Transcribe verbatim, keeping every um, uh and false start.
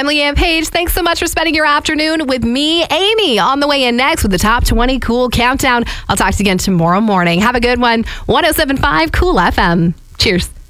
I'm Leanne Page. Thanks so much for spending your afternoon with me, Amy, on the way in next with the Top twenty Cool Countdown. I'll talk to you again tomorrow morning. Have a good one. one oh seven point five Cool F M. Cheers.